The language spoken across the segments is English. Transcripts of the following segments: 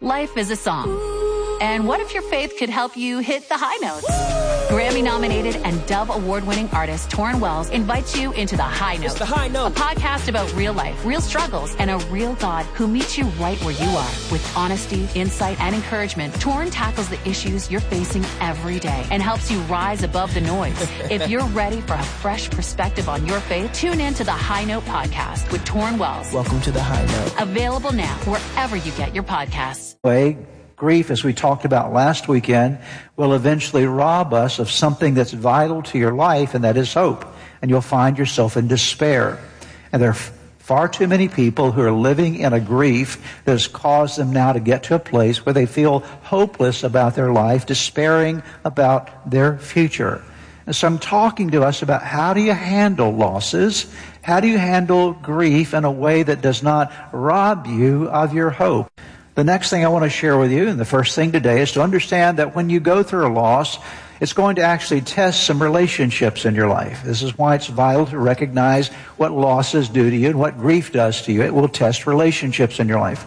Life is a song. And what if your faith could help you hit the high notes? Grammy-nominated and Dove Award-winning artist Torrin Wells invites you into The High Note. It's The High Note. A podcast about real life, real struggles, and a real God who meets you right where you are. With honesty, insight, and encouragement, Torrin tackles the issues you're facing every day and helps you rise above the noise. If you're ready for a fresh perspective on your faith, tune in to The High Note podcast with Torrin Wells. Welcome to The High Note. Available now wherever you get your podcasts. Grief, as we talked about last weekend, will eventually rob us of something that's vital to your life, and that is hope. And you'll find yourself in despair. And there are far too many people who are living in a grief that has caused them now to get to a place where they feel hopeless about their life, despairing about their future. And so I'm talking to us about how do you handle losses? How do you handle grief in a way that does not rob you of your hope? The next thing I want to share with you, and the first thing today, is to understand that when you go through a loss, it's going to actually test some relationships in your life. This is why it's vital to recognize what losses do to you and what grief does to you. It will test relationships in your life.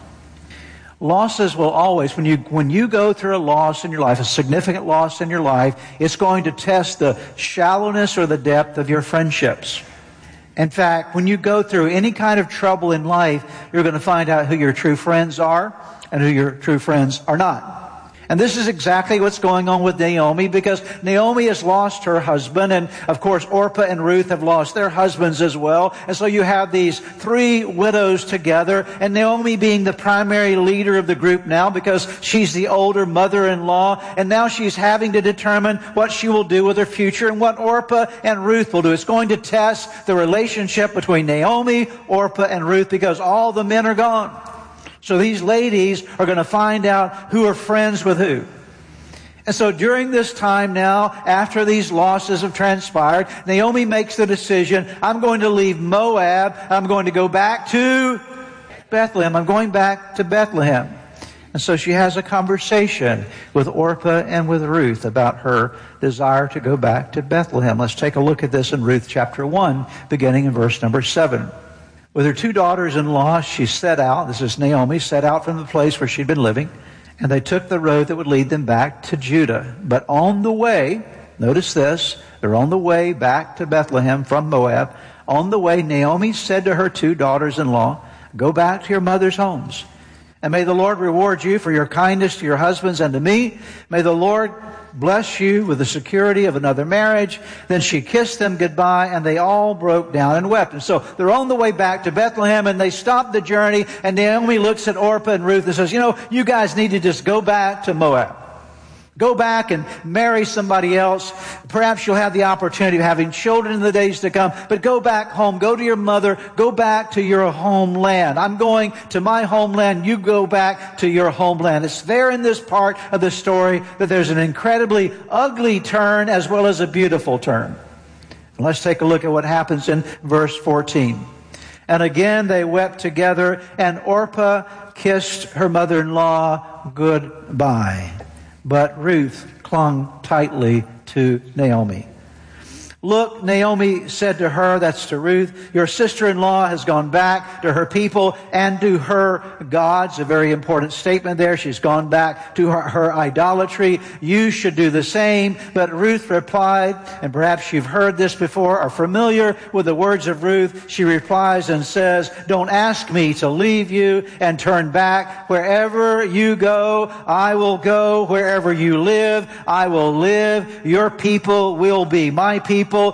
Losses will always, when you go through a loss in your life, a significant loss in your life, it's going to test the shallowness or the depth of your friendships. In fact, when you go through any kind of trouble in life, you're going to find out who your true friends are and who your true friends are not. And this is exactly what's going on with Naomi, because Naomi has lost her husband, and of course Orpah and Ruth have lost their husbands as well. And so you have these three widows together, and Naomi being the primary leader of the group now because she's the older mother-in-law, and now she's having to determine what she will do with her future and what Orpah and Ruth will do. It's going to test the relationship between Naomi, Orpah, and Ruth because all the men are gone. So these ladies are going to find out who are friends with who. And so during this time now, after these losses have transpired, Naomi makes the decision, I'm going to leave Moab. I'm going to go back to Bethlehem. I'm going back to Bethlehem. And so she has a conversation with Orpah and with Ruth about her desire to go back to Bethlehem. Let's take a look at this in Ruth chapter 1, beginning in verse number 7. With her two daughters-in-law, she set out, this is Naomi, set out from the place where she'd been living, and they took the road that would lead them back to Judah. But on the way, notice this, they're on the way back to Bethlehem from Moab. On the way, Naomi said to her two daughters-in-law, go back to your mother's homes, and may the Lord reward you for your kindness to your husbands and to me. May the Lord bless you with the security of another marriage. Then she kissed them goodbye, and they all broke down and wept. And so they're on the way back to Bethlehem, and they stop the journey, and Naomi looks at Orpah and Ruth and says, you guys need to just go back to Moab. Go back and marry somebody else. Perhaps you'll have the opportunity of having children in the days to come. But go back home. Go to your mother. Go back to your homeland. I'm going to my homeland. You go back to your homeland. It's there in this part of the story that there's an incredibly ugly turn as well as a beautiful turn. Let's take a look at what happens in verse 14. And again they wept together, and Orpah kissed her mother-in-law goodbye. But Ruth clung tightly to Naomi. Look, Naomi said to her, that's to Ruth, your sister-in-law has gone back to her people and to her gods. A very important statement there. She's gone back to her idolatry. You should do the same. But Ruth replied, and perhaps you've heard this before, are familiar with the words of Ruth. She replies and says, don't ask me to leave you and turn back. Wherever you go, I will go. Wherever you live, I will live. Your people will be my people,